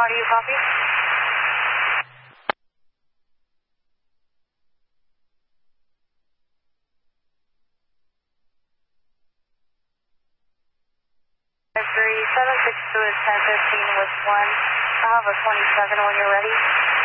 Star, do you copy? Three 762 is 1015 with 1. I'll have a 27 when you're ready.